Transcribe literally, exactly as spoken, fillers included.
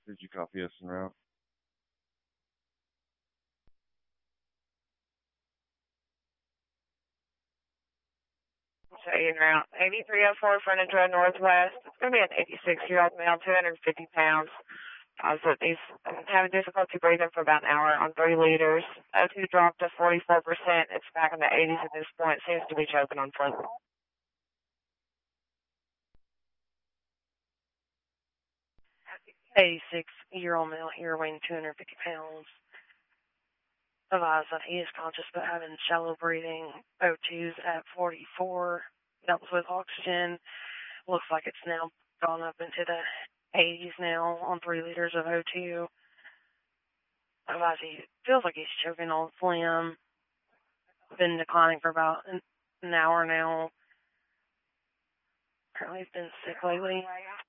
Did you copy us en route? So en route, eighty-three oh four frontage road northwest. It's going to be an eighty-six-year-old male, two hundred fifty pounds. Positive he's having difficulty breathing for about an hour on three liters. O two dropped to forty-four percent. It's back in the eighties at this point. Seems to be choking on fluid. eighty-six-year-old male here weighing two hundred fifty pounds. Advised that he is conscious but having shallow breathing. O two's at forty-four. That was with oxygen. Looks like it's now gone up into the eighties now on three liters of O two. Otherwise, he feels like he's choking on phlegm. Been declining for about an, an hour now. Apparently, he's been sick lately.